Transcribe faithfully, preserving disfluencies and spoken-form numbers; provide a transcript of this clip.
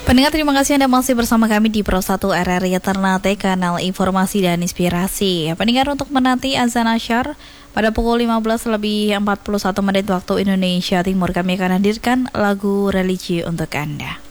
Pendengar, terima kasih Anda masih bersama kami di Pro satu R R I Ternate, kanal informasi dan inspirasi. Pendengar, untuk menanti azan asyar pada pukul lima belas lebih empat puluh satu menit waktu Indonesia Timur, kami akan hadirkan lagu religi untuk Anda.